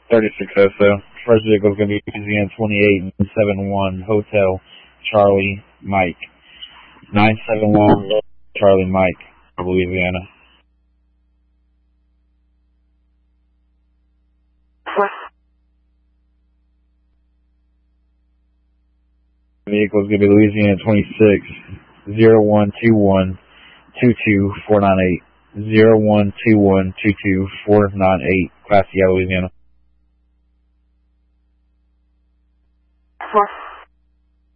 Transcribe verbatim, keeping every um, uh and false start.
thirty-six oh so. First vehicle is going to be Louisiana twenty-eight nine seven one Hotel Charlie Mike. nine seven one Charlie Mike, Louisiana. Vehicle is going to be Louisiana twenty-six zero one two one two two four nine eight. zero one two one two two four nine eight, Class C, Louisiana. Four.